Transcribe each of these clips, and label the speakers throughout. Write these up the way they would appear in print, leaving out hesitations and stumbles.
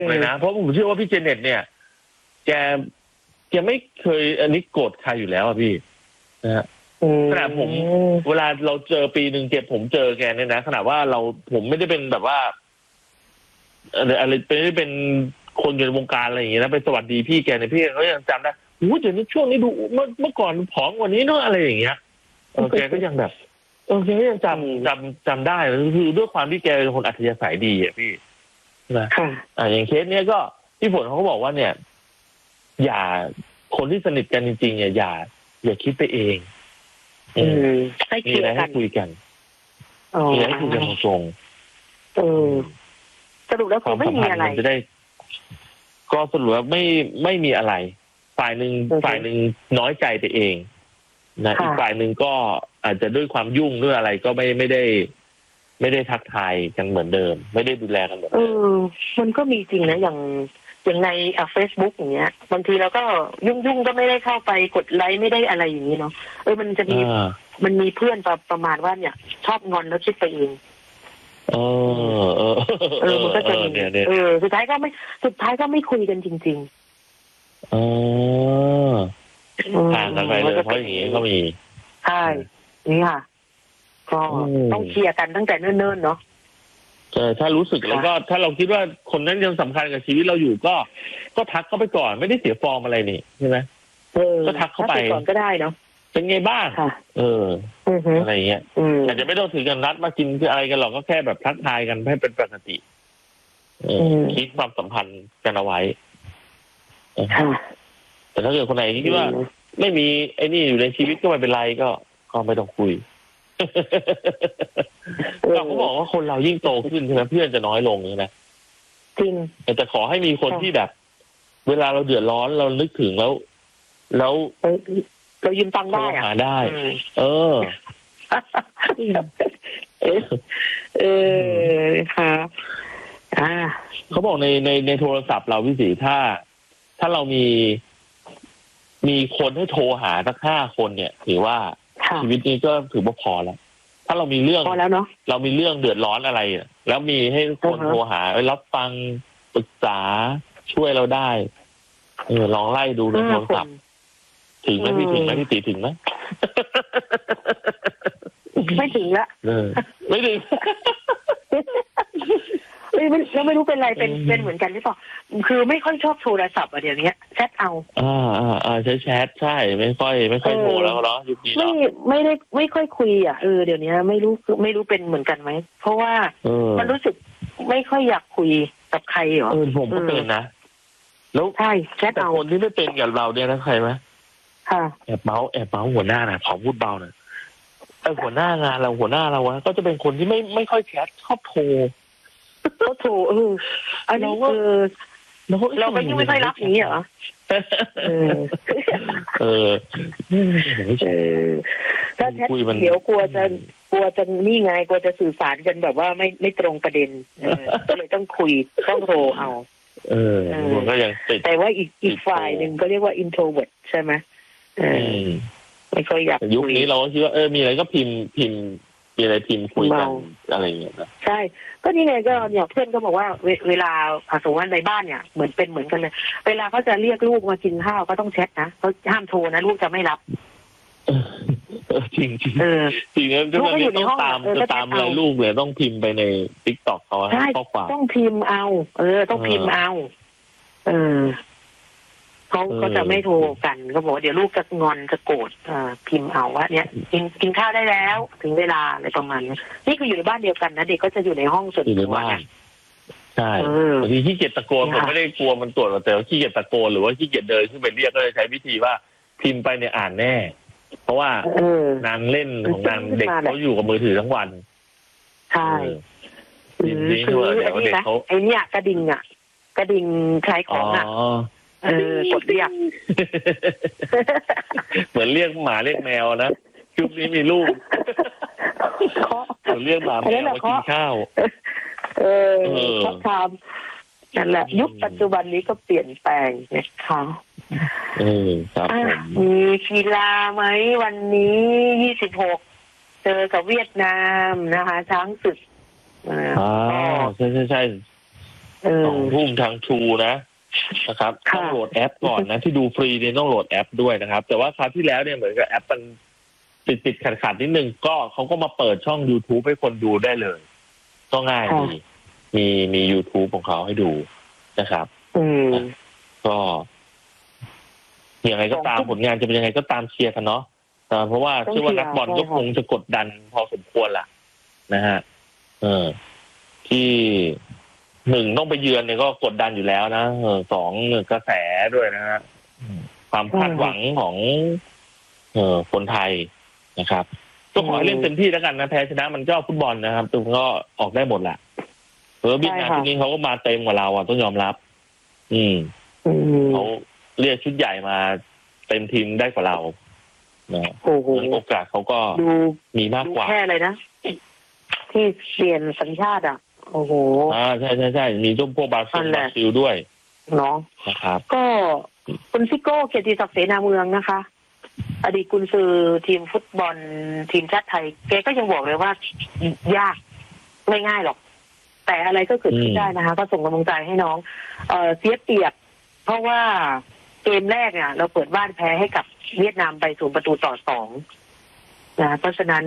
Speaker 1: เลยนะเพราะผมเชื่อว่าพี่เจเน็ตเนี่ยแกไม่เคยอันนี้โกรธใครอยู่แล้วอะพี่นะฮะขนาดผมเวลาเราเจอปีหนึ่งผมเจอแกเนี่ยนะขนาดว่าผมไม่ได้เป็นแบบว่าอะไรเป็นคนอยู่ในวงการอะไรอย่างเงี้ยนะไปสวัสดีพี่แกในพี่เขายังจำได้โอ้เดี๋ยวนี้ช่วงนี้ดูเมื่อก่อนผอมกว่านี้เนาะอะไรอย่างเงี้ยแกก็ยังแบบแกก็ยังจำได้คือด้วยความที่แกเป็นคนอัธยาศัยดีอ่ะพี่นะอย่างเคสเนี้ยก็พี่ฝนเขาก็บอกว่าเนี่ยอย่าคนที่สนิทกันจริงๆอย่าคิดไปเอง
Speaker 2: ให้คุยกัน
Speaker 1: ให้คุยกันให้คุยกันตรง
Speaker 2: สรุปแล้วคือไม่มีอะไร
Speaker 1: จะได้ก็สรุปว่าไม่มีอะไรฝ่ายหนึ่งน้อยใจไปเองนะอีกฝ่ายหนึ่งก็อาจจะด้วยความยุ่งด้วยอะไรก็ไม่ได้ทักทายกันเหมือนเดิมไม่ได้ดูแลกันเหมือนเดิม
Speaker 2: มันก็มีจริงนะอย่างในFacebook อย่างเงี้ยบางทีเราก็ยุ่งก็ไม่ได้เข้าไปกดไลค์ไม่ได้อะไรอย่างนี้เนาะมันมีเพื่อนประมาณว่าเนี่ยชอบงอนแล้วคิดไปเองมันก็จะสุดท้ายก็ไม่คุยกันจริง
Speaker 1: ห่างกันไปเลยเพราะอย่างนี้ก็มี
Speaker 2: ใช่นี่ค่ะก็ต้องเคลียร์กันตั้งแต่เนิ่นๆเนาะ
Speaker 1: ถ้ารู้สึกแล้วก็ถ้าเราคิดว่าคนนั้นยังสำคัญกับชีวิตเราอยู่ก็ทักเข้าไปก่อนไม่ได้เสียฟอร์มอะไรนี่ใช่ไหมก็ทักเข้าไป
Speaker 2: ก่อนก็ได้เนาะ
Speaker 1: เป็นไงบ้างอะไรเงี้ยอาจจะไม่ต้องถึงกับนัดมากินคืออะไรกันหรอกก็แค่แบบทักทายกันให้เป็นปกติคิดความสัมพันธ์กันเอาไว้แต่ถ้าเกิดคนไหนคิดว่าไม่มีไอ้นี่อยู่ในชีวิตก็ไม่เป็นไรก็ไม่ต้องคุยเขาบอกว่าคนเรายิ่งโตขึ้นใช่ไหมเพื่อนจะน้อยลงใช่ไหม
Speaker 2: จริง
Speaker 1: แต่ขอให้มีคนที่แบบเวลาเราเดือดร้อนเรานึกถึงแล้ว
Speaker 2: เรายืมตังค์ได้
Speaker 1: หาได้
Speaker 2: ค่ะ
Speaker 1: เขาบอกในโทรศัพท์เราพี่ศรีถ้าเรามีคนให้โทรหาสัก5 คนเนี่ยถือว่าชีวิตนี้ก็ถือว่าพอแล้วถ้าเรามีเรื่องเรามีเรื่องเดือดร้อนอะไรแล้วมีให้คนโทรหารับฟังปรึกษาช่วยเราได้ลองไล่ดูในโทรศัพท์ถึงไหมพี่ตีถึงไหม
Speaker 2: ไม่ถึงละ
Speaker 1: ไม่ถึง
Speaker 2: แล้วไม่รู้เป็นไรเป็นเหมือนกันหรือเปล่าคือไม่ค่อยชอบโทรศัพท์เดี๋ยวนี้แชทเอา
Speaker 1: ใช้แชทใช่ไม่ค่อยโทรแล้วเนาะยุคนี้
Speaker 2: ไม่ค่อยคุยเดี๋ยวนี้ไม่รู้เป็นเหมือนกันไหมเพราะว่ามันรู้สึกไม่ค่อยอยากคุยกับใครหรอ
Speaker 1: ผมก็เป็นนะแล้ว
Speaker 2: ใช่แชทเอา
Speaker 1: คนที่ไม่เป็นกับเราเนี่ยนะใครไหมแอบเมาส์หัวหน้านะขอพูดเบาหน่อยหัวหน้างานเราหัวหน้าเราก็จะเป็นคนที่ไม่ค่อยแชทชอบโทร
Speaker 2: อันนี้เราก็ยังไม่ค่อยรับนี้เหรอถ้าแชทเดี๋ยวกลัวจะนี่ไงกลัวจะสื่อสารกันแบบว่าไม่ตรงประเด็นก็เลยต้องคุยต้องโทรเอา
Speaker 1: ก็ยัง
Speaker 2: แต่ว่าอีกฝ่ายหนึ่งก็เรียกว่า introvert ใช่ไหมไม่ค่อยอยาก
Speaker 1: ยุคนี้เราก็คิดว่ามีอะไรก็พิมพ์มีอะไรพิมพ์คุยกันอะไรอย่างเงี้ย
Speaker 2: ใช่ก็นี่ไงก็เนี่ยเพื่อนก็บอกว่าเวลาสมมติว่าในบ้านเนี่ยเหมือนกันเลยเวลาเขาจะเรียกลูกมากินข้าวก็ต้องแชทนะเขาห้ามโทรนะลูกจะไม่รับ
Speaker 1: จริงจริงแล้วจะต้องตามอะไรลูกเลยต้องพิมพ์ไปใน TikTok เขาข้อความ
Speaker 2: ต้องพิมพ์เอาต้องพิมพ์เอาเขาก็จะไม่โทรกันก็บอกเดี๋ยวลูกจะงอนจะโกรธพิมพ์เอาว่าเนี่ยกินข้าวได้แล้วถึงเวลาอะไรประมาณนี้นี่คืออยู่ในบ้านเดียวกันนะเด็กก็จะอยู่ในห้องส่วนตัว
Speaker 1: ใช่บางทีขี้เกียจตะโกนผมไม่ได้กลัวมันตรวจแต่ขี้เกียจตะโกนหรือว่าขี้เกียจเดินขึ้นไปเรียกก็เลยใช้วิธีว่าพิมพ์ไปเนี่ยอ่านแน่เพราะว่านางเล่นของนางเด็กเขาอยู่กับมือถือทั้งวัน
Speaker 2: ใช่คือไอ้เนี่ยกระดิ่งคล้ายของกดเรียก
Speaker 1: เหมือนเรียกหมาเรียกแมวนะยุคนี้มีลูกเหมือนเรียกหมาแมวมากินข้าว
Speaker 2: เขาทำนั่นแหละยุคปัจจุบันนี้ก็เปลี่ยนแปลงนะคะ
Speaker 1: ครับ
Speaker 2: มีกีฬาไหมวันนี้26เจอกับเวียดนามนะคะช้างศึก
Speaker 1: ใช่ 2 ทุ่มทางทรูนะครับต้องโหลดแอปก่อนนะที่ดูฟรีเนี่ยต้องโหลดแอปด้วยนะครับแต่ว่าคราวที่แล้วเนี่ยเหมือนกับแอปมันติดขัดนิดนึงก็เขาก็มาเปิดช่อง YouTube ให้คนดูได้เลยก็ง่ายดีมี YouTube ของเขาให้ดูนะครับก็ยังไงก็ตามผลงานจะเป็นยังไงก็ตามเชียร์กันเนาะเพราะว่าเชื่อว่านักบอลก็คงจะกดดันพอสมควรล่ะนะฮะที่1ต้องไปเยือนเนี่ยก็กดดันอยู่แล้วนะ2กระแสด้วยนะฮะความคาดหวังของคนไทยนะครับก็ขอให้เล่นเต็มที่แล้วกันนะแพ้ชนะมันก็ฟุตบอลนะครับตรงก็ออกได้หมดแหละเวียดนามที่นี้เขาก็มาเต็มกว่าเราต้องยอมรับเขาเรียกชุดใหญ่มาเต็มทีมได้กว่าเราโอกาสเขาก็มีมากกว่า
Speaker 2: แค่อะไรนะที่เปลี่ยนสัญชาติโอ้โห
Speaker 1: ใช่มีพวกบราซิลด้วย
Speaker 2: เนาะ
Speaker 1: นะครับ
Speaker 2: ก็คุณซิโก้เกียรติศักดิ์เสนาเมืองนะคะอดีตกุนซือทีมฟุตบอลทีมชาติไทยแกก็ยังบอกเลยว่ายากไม่ง่ายหรอกแต่อะไรก็เกิดขึ้นได้นะคะก็ส่งกำลังใจให้น้องเสียเปรียบเพราะว่าเกมแรกเนี่ยเราเปิดบ้านแพ้ให้กับเวียดนามไป0-2นะเพราะฉะนั้น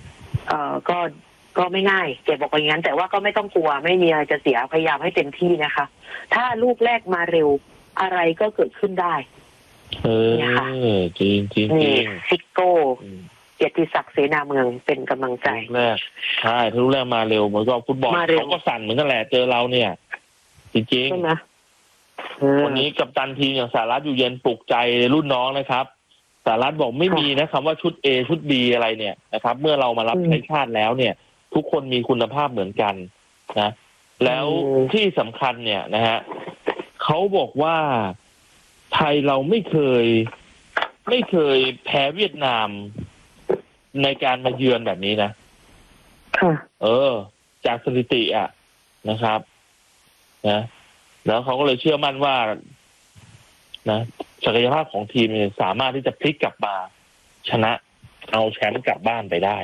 Speaker 2: ก็ไม่ง่ายเก็บบอกอย่างนั้นแต่ว่าก็ไม่ต้องกลัวไม่มีอะไรจะเสียพยายามให้เต็มที่นะคะถ้าลูกแรกมาเร็วอะไรก็เกิดขึ้นได้
Speaker 1: จริง
Speaker 2: ซิโก้เกียรติศักดิ์เสนาเมืองเป็นกำลังใจ
Speaker 1: แรกใช่ทุกแรกมาเร็วเหมือนกับฟุตบอลเขาก็สั่นเหมือนกันแหละเจอเราเนี่ยจริง
Speaker 2: ใช่ไหม
Speaker 1: วันนี้กัปตันทีมอย่างสหรัฐอยู่เย็นปลุกใจรุ่นน้องนะครับสหรัฐบอกไม่มีนะคำว่าชุด A ชุด B อะไรเนี่ยนะครับเมื่อเรามารับใช้ชาติแล้วเนี่ยทุกคนมีคุณภาพเหมือนกันนะแล้วที่สำคัญเนี่ยนะฮะเขาบอกว่าไทยเราไม่เคยแพ้เวียดนามในการมาเยือนแบบนี้นะจากสถิตินะครับนะแล้วเขาก็เลยเชื่อมั่นว่านะศักยภาพของทีมสามารถที่จะพลิกกลับมาชนะเอาแชมป์กลับบ้านไปได้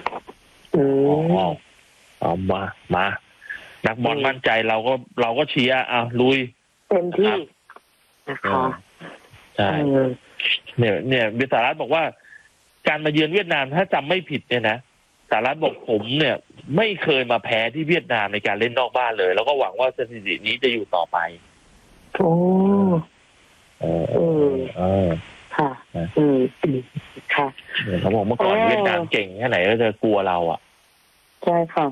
Speaker 1: เอามานักบอลมั่นใจเราก็เชียร์ลุย
Speaker 2: เต็มที่นะคะ
Speaker 1: ใช่เนี่ยสหรัฐบอกว่าการมาเยือนเวียดนามถ้าจำไม่ผิดเนี่ยนะสหรัฐบอกผมเนี่ยไม่เคยมาแพ้ที่เวียดนามในการเล่นนอกบ้านเลยแล้วก็หวังว่าสถิตินี้จะอยู่ต่อไป
Speaker 2: ค่ะค่ะ
Speaker 1: เขาบอกเมื่อก่อนเวียดนามเก่งแค่ไหนก็จะกลัวเรา
Speaker 2: ใช่ค่ะ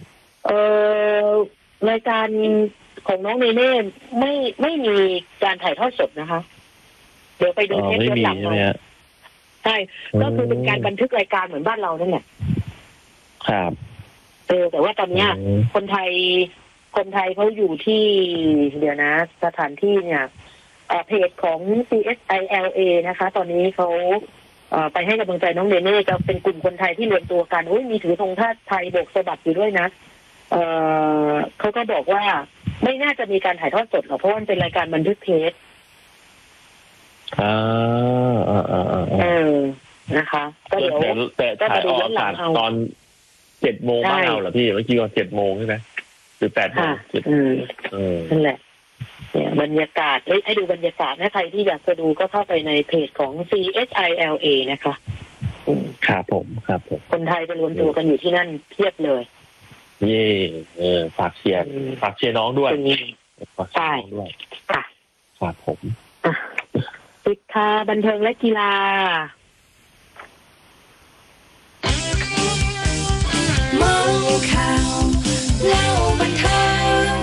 Speaker 2: รายการของน้องเนเน่ไม่มีการถ่ายทอดสดนะคะเดี๋ยวไปดูเทปย้อนหลังมาใช่ก็คือเป็นการบันทึกรายการเหมือนบ้านเรานั่นแหละ
Speaker 1: ครับ
Speaker 2: แต่ว่าตอนนี้คนไทยเขาอยู่ที่เดี๋ยวนะสถานที่เนี่ยเพจของ CSILA นะคะ ตอนนี้เขาไปให้กำลังใจน้องเนเน่จะเป็นกลุ่มคนไทยที่รวมตัวกันมีถือธงชาติไทยโบกสะบัดอยู่ด้วยนะเขาก็บอกว่าไม่น่าจะมีการถ่ายทอดสดหรอกเพราะมันเป็นรายการบันทึกเทปนะคะก็เดี๋ยว
Speaker 1: แต่ถ่ายออกอากาศตอน7 โมงบ้านเราเหรอพี่เมื่อกี้ว่า7 โมงใช่ไหมหรือ8 โมง
Speaker 2: นั่นแหละเนี่ยบรรยากาศให้ดูบรรยากาศนะใครที่อยากจะดูก็เข้าไปในเพจของ CSILA นะคะ
Speaker 1: ครับผม
Speaker 2: คนไทยไปรวมตัวกันอยู่ที่นั่นเพียบเลย
Speaker 1: ฝากเชียร์น้องด้วย
Speaker 2: ใช่ค่ะ
Speaker 1: ครับผม
Speaker 2: ปิดท้ายบันเทิงและกีฬา
Speaker 3: เมาข่าวเล่าบันเทิง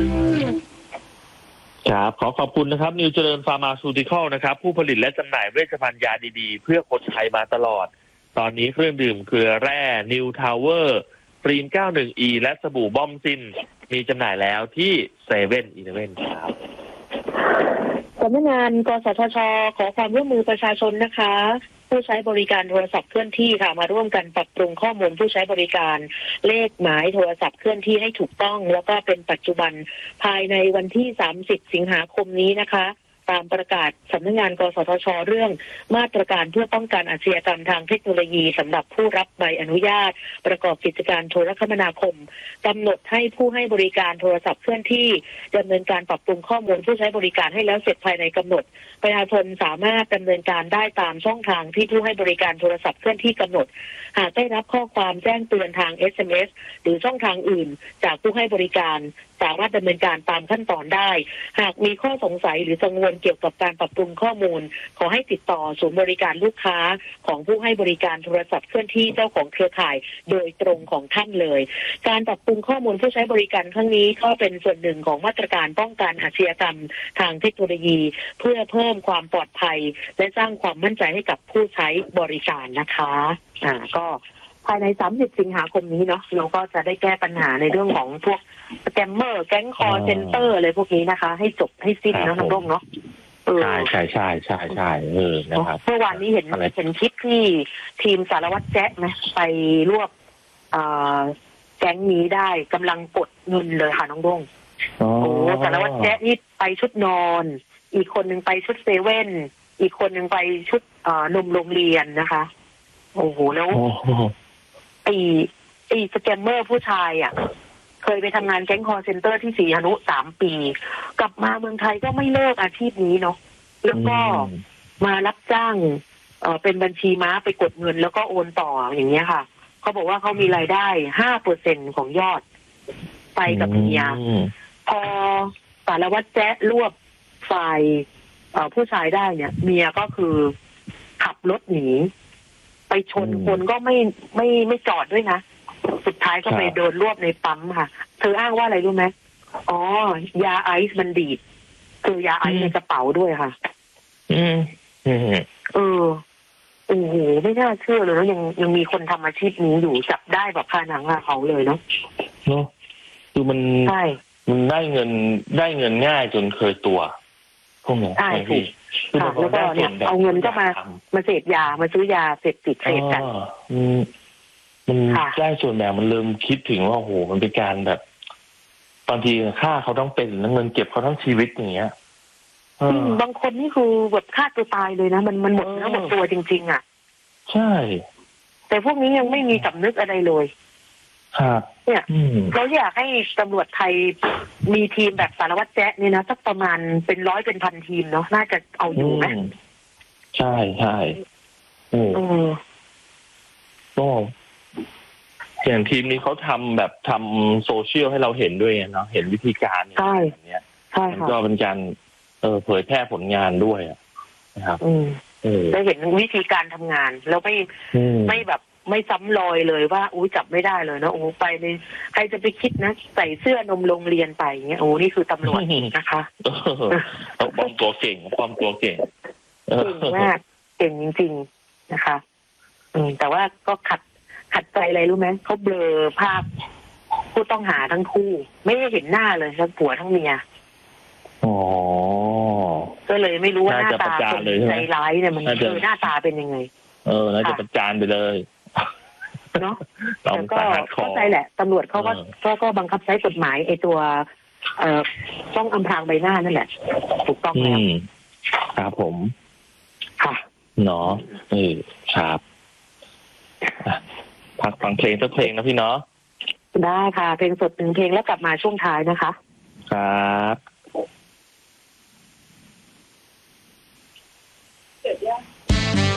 Speaker 1: ครับขอบคุณนะครับนิวเจริญฟาร์มาซูติคอลนะครับผู้ผลิตและจำหน่ายเวชภัณฑ์ยาดีๆเพื่อคนไทยมาตลอดตอนนี้เครื่องดื่มเกลือแร่นิวทาวเวอร์ปรีม 91E และสบู่บอมซินมีจำหน่ายแล้วที่7-Eleven ครับ
Speaker 2: สำนักงานกสทช.ขอความร่วมมือประชาชนนะคะผู้ใช้บริการโทรศัพท์เคลื่อนที่ค่ะมาร่วมกันปรับปรุงข้อมูลผู้ใช้บริการเลขหมายโทรศัพท์เคลื่อนที่ให้ถูกต้องแล้วก็เป็นปัจจุบันภายในวันที่30 สิงหาคมนี้นะคะตามประกาศสำนักงานกสทช.เรื่องมาตรการเพื่อป้องกันอาชญากรรมทางเทคโนโลยีสำหรับผู้รับใบอนุญาตประกอบกิจการโทรคมนาคมกำหนดให้ผู้ให้บริการโทรศัพท์เคลื่อนที่ดำเนินการปรับปรุงข้อมูลผู้ใช้บริการให้แล้วเสร็จภายในกำหนดประชาชนสามารถดำเนินการได้ตามช่องทางที่ผู้ให้บริการโทรศัพท์เคลื่อนที่กำหนดหากได้รับข้อความแจ้งเตือนทาง SMS หรือช่องทางอื่นจากผู้ให้บริการสามารถดำเนินการตามขั้นตอนได้หากมีข้อสงสัยหรือกังวลเกี่ยวกับการปรับปรุงข้อมูลขอให้ติดต่อศูนย์บริการลูกค้าของผู้ให้บริการโทรศัพท์เคลื่อนที่เจ้าของเครือข่ายโดยตรงของท่านเลยการปรับปรุงข้อมูลผู้ใช้บริการครั้งนี้ก็เป็นส่วนหนึ่งของมาตรการป้องกันอาชญากรรมทางเทคโนโลยีเพื่อเพิ่มความปลอดภัยและสร้างความมั่นใจให้กับผู้ใช้บริการนะคะก็ภายใน30 สิงหาคมนี้เนาะเราก็จะได้แก้ปัญหาในเรื่องของพวกสแกมเมอร์แก๊งคอร์เซ็นเตอร์อะไรพวกนี้นะคะให้จบให้สิ้นเนาะน้องร่มเนาะ
Speaker 1: ใช่นะครับ
Speaker 2: เมื่อวานนี้เห็นคลิปที่ทีมสารวัตรแจ๊ะไหมไปรวบแก๊งนี้ได้กำลังกดเงินเลยค่ะน้องร่มสารวัตรแจ๊ะนี่ไปชุดนอนอีกคนนึงไปชุดเซเว่นอีกคนนึงไปชุดนมโรงเรียนนะคะโอ้โหแล้วไอ้สแกมเมอร์ผู้ชายเคยไปทำงานแก๊งคอร์เซ็นเตอร์ที่ศรีหนุ3 ปีกลับมาเมืองไทยก็ไม่เลิกอาชีพนี้เนาะแล้วก็มารับจ้างเป็นบัญชีม้าไปกดเงินแล้วก็โอนต่ออย่างเงี้ยค่ะเขาบอกว่าเขามีรายได้ 5% ของยอดไปกับเมียพอสารวัตรแจ๊ะรวบฝ่ายผู้ชายได้เนี่ยเมียก็คือขับรถหนีไปชนคนก็ไม่จอดด้วยนะสุดท้ายก็ไปโดนรวบในปั๊มค่ะเธออ้างว่าอะไรรู้ไหมยาไอซ์มันดีดคือยาไอซ์ในกระเป๋าด้วยค่ะโอ้โหไม่น่าเชื่อเลยแล้วยังมีคนทำอาชีพนี้อยู่จับได้แบบคาหนังคาเขาเลยเนาะ
Speaker 1: คือมันได้เงินง่ายจนเคยตัวพวกนี้
Speaker 2: ใช่ถูกแล้วก็เนี่ยเอาเงินก็มาเสพยามาซื้อยาเสพติดเสพกัน
Speaker 1: มันได้ส่วนแบ่งมันเริ่มคิดถึงว่าโอ้โหมันเป็นการแบบบางทีค่าเขาต้องเป็นแล้วเงินเก็บเขาทั้งชีวิตอย่างเงี้ย
Speaker 2: บางคนนี่คือแบบฆ่าตัวตายเลยนะมันหมดเนื้อหมดตัวจริงๆ
Speaker 1: ใช่
Speaker 2: แต่พวกนี้ยังไม่มีสำนึกอะไรเลยเนี่ยเราอยากให้ตำรวจไทยมีทีมแบบสารวัตรแจ๊ะนี่นะสักประมาณเป็น100เป็นพันทีมเนาะน่าจะเอาอยู่ไหม
Speaker 1: ใช่ก็อย่างทีมนี้เขาทำโซเชียลให้เราเห็นด้วยเนาะเห็นวิธีการอย่างเนี้ยมันก็เป็นการเผยแพร่ผลงานด้วยนะครับ
Speaker 2: ได้เห็นวิธีการทำงานแล้วไม่แบบไม่ซ้ำรอยเลยว่าจับไม่ได้เลยนะไปเลยใครจะไปคิดนะใส่เสื้อนมโรงเรียนไปอย่างเงี้ยนี่คือตำรวจนะคะ
Speaker 1: ความตัวเก่งเก่ง
Speaker 2: มากเก่งจริงๆนะคะแต่ว่าก็ขัดใจอะไรรู้ไหมเขาเบลอภาพผู้ต้องหาทั้งคู่ไม่ได้เห็นหน้าเลยทั้งผัวทั้งเมียก็เลยไม่รู้ว่าหน้าตาคนใจร้ายเนี่ยมันหน้าตาเป็นยังไง
Speaker 1: น่าจะประจานไปเลย
Speaker 2: เนาะแล้วก็เข้าใจแหละตำรวจเขาก็บังคับใช้กฎหมายไอ้ตัวต้องอำพรางใบหน้านั่นแหละถูกต้องแล้ว
Speaker 1: ครับผม
Speaker 2: ค่ะ
Speaker 1: เนาะครับพักฟังเพลงสักเพลงนะพี่เนาะ
Speaker 2: ได้ค่ะเพลงสด1 เพลงแล้วกลับมาช่วงท้ายนะคะ
Speaker 1: ครับ